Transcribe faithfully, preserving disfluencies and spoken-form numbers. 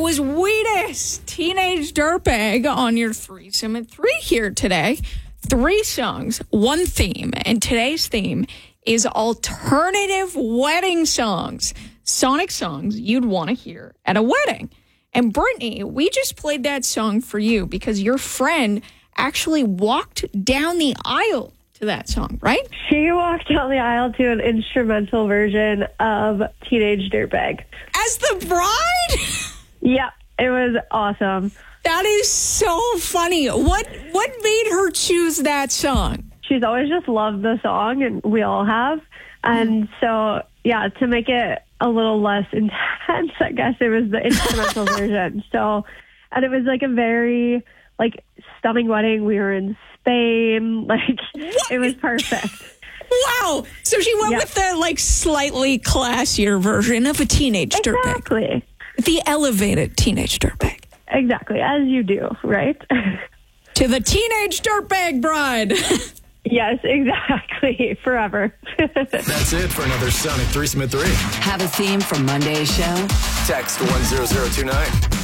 was Wheatus, Teenage Dirtbag, on your threesome at three here today. Three songs, one theme, and today's theme is alternative wedding songs. Sonic songs you'd want to hear at a wedding. And Brittany, we just played that song for you because your friend actually walked down the aisle to that song, right? She walked down the aisle to an instrumental version of Teenage Dirtbag. As the bride? Yep, it was awesome. That is so funny. What what made her choose that song? She's always just loved the song, and we all have. And so, yeah, to make it a little less intense, I guess it was the instrumental version. So, and it was like a very, like, stunning wedding. We were in Spain. Like, what? It was perfect. Wow. So she went yeah. with the, like, slightly classier version of a Teenage Dirtbag. Exactly. The elevated Teenage Dirtbag. Exactly, as you do, right? To the Teenage Dirtbag bride. Yes, exactly. Forever. That's it for another Sonic Threesome at three. Have a theme for Monday's show? Text one zero zero two nine.